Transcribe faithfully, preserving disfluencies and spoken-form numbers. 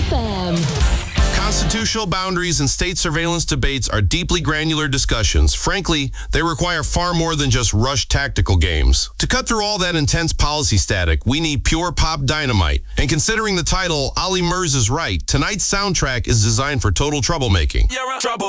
F M. Constitutional boundaries and state surveillance debates are deeply granular discussions. Frankly, they require far more than just rushed tactical games. To cut through all that intense policy static, we need pure pop dynamite. And considering the title, Ali Murs is right. Tonight's soundtrack is designed for total troublemaking. You're a trouble.